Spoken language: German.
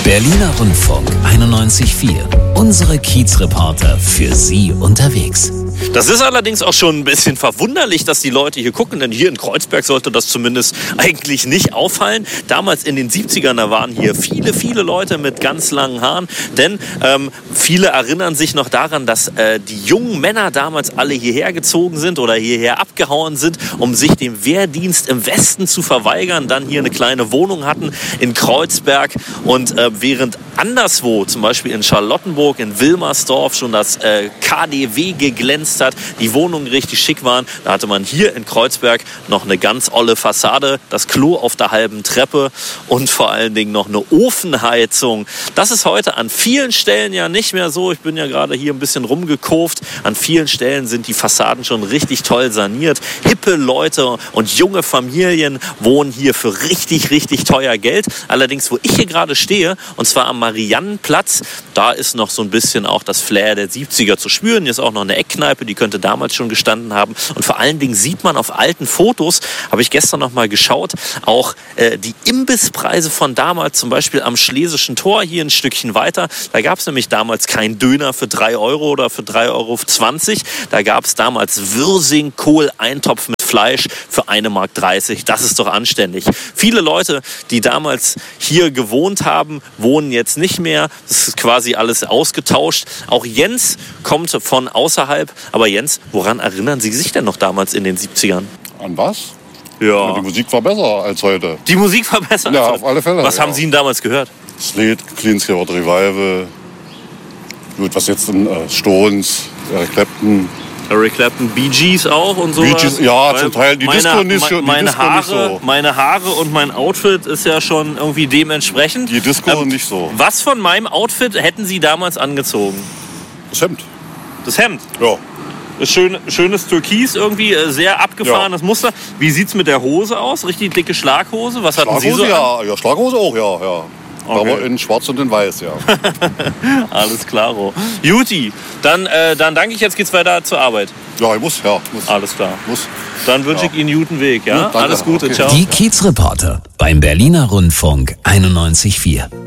Berliner Rundfunk 91.4. Unsere Kiezreporter für Sie unterwegs. Das ist allerdings auch schon ein bisschen verwunderlich, dass die Leute hier gucken, denn hier in Kreuzberg sollte das zumindest eigentlich nicht auffallen. Damals in den 70ern, da waren hier viele Leute mit ganz langen Haaren, denn viele erinnern sich noch daran, dass die jungen Männer damals alle hierher gezogen sind oder hierher abgehauen sind, um sich dem Wehrdienst im Westen zu verweigern, dann hier eine kleine Wohnung hatten in Kreuzberg und während anderswo, zum Beispiel in Charlottenburg, in Wilmersdorf, schon das KaDeWe geglänzt hat, die Wohnungen richtig schick waren, da hatte man hier in Kreuzberg noch eine ganz olle Fassade, das Klo auf der halben Treppe und vor allen Dingen noch eine Ofenheizung. Das ist heute an vielen Stellen ja nicht mehr so. Ich bin ja gerade hier ein bisschen rumgekurvt. An vielen Stellen sind die Fassaden schon richtig toll saniert. Hippe Leute und junge Familien wohnen hier für richtig teuer Geld. Allerdings, wo ich hier gerade stehe, und zwar am Mariannenplatz, da ist noch so ein bisschen auch das Flair der 70er zu spüren. Hier ist auch noch eine Eckkneipe, die könnte damals schon gestanden haben. Und vor allen Dingen sieht man auf alten Fotos, habe ich gestern noch mal geschaut, auch die Imbisspreise von damals, zum Beispiel am Schlesischen Tor, hier ein Stückchen weiter. Da gab es nämlich damals keinen Döner für 3 Euro oder für 3,20 Euro. Da gab es damals Würsing-Kohl-Eintopf mit Fleisch für 1,30 Mark. Das ist doch anständig. Viele Leute, die damals hier gewohnt haben, wohnen jetzt nicht mehr. Das ist quasi alles ausgetauscht. Auch Jens kommt von außerhalb. Aber Jens, woran erinnern Sie sich denn noch damals in den 70ern? An was? Ja. Die Musik war besser als heute. Die Musik war besser? Ja, auf alle Fälle. Was haben Sie denn damals gehört? Slade, Clean Scared Revival. Gut, was jetzt in Stones, Eric Clapton. Eric Clapton, Bee Gees auch und so. Bee Gees, ja, zum Teil. Die Disco nicht so. Meine Haare und mein Outfit ist ja schon irgendwie dementsprechend. Die Disco nicht so. Was von meinem Outfit hätten Sie damals angezogen? Das Hemd. Das Hemd? Ja. Schönes Türkis, irgendwie sehr abgefahrenes Muster. Wie sieht's mit der Hose aus? Richtig dicke Schlaghose? Was hatten Sie so? Ja, Schlaghose auch, ja. Okay. Aber in schwarz und in weiß, ja. Alles klaro. Juti, dann danke ich, jetzt geht's weiter zur Arbeit. Ja, ich muss. Alles klar. Muss. Dann wünsche ich Ihnen guten Weg, ja? Danke. Alles Gute, okay. Ciao. Die Kiezreporter beim Berliner Rundfunk 91.4.